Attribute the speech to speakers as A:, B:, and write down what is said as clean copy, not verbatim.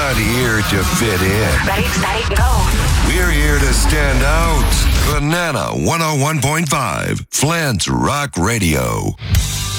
A: not here to fit in.
B: Ready, steady, go.
A: We're here to stand out. Banana 101.5, Flint's Rock Radio.